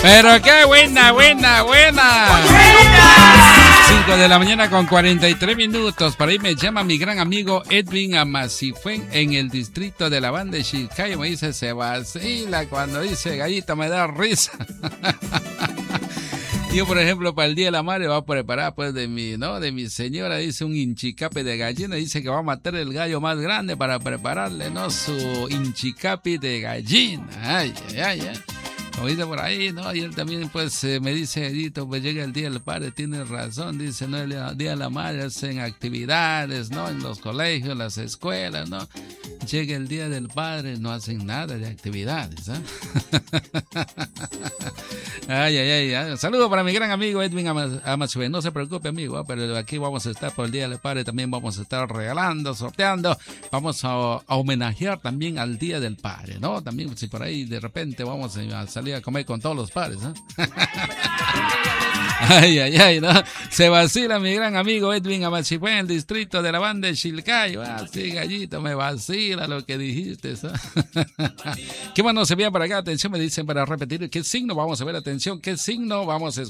Pero qué buena. 5 de la mañana con 43 minutos. Por ahí me llama mi gran amigo Edwin Amasifuen en el distrito de la banda de Chilcayo. Me dice, se vacila cuando dice gallito, me da risa. Yo, por ejemplo, para el Día de la Madre voy a preparar, pues, de mi señora, dice, un hinchicape de gallina. Dice que va a matar el gallo más grande para prepararle, ¿no? Su hinchicape de gallina. Ay. Como dice por ahí, ¿no? Y él también, pues, me dice, Edito, pues llega el Día del Padre, tiene razón, dice, ¿no? El Día de la Madre hacen actividades, ¿no? En los colegios, las escuelas, ¿no? Llega el Día del Padre, no hacen nada de actividades, ¿eh? Ay. Saludos para mi gran amigo Edwin Amasue. No se preocupe, amigo, ¿eh? Pero aquí vamos a estar por el Día del Padre, también vamos a estar regalando, sorteando, vamos a homenajear también al Día del Padre, ¿no? También, si por ahí de repente vamos a salir a comer con todos los padres, ¿eh? Ay, ¿no? Se vacila mi gran amigo Edwin Amasifuen en el distrito de la banda de Chilcayo. Ah, sí, gallito, me vacila lo que dijiste, ¿sabes? ¿Qué más nos envía para acá? Atención, me dicen para repetir qué signo vamos a ver. Atención, qué signo vamos a escuchar.